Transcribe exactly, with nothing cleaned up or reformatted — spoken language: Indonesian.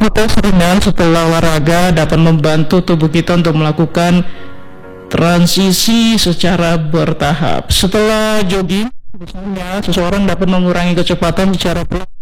Aktivitas ringan setelah olahraga dapat membantu tubuh kita untuk melakukan transisi secara bertahap. Setelah jogging, misalnya seseorang dapat mengurangi kecepatan secara pelan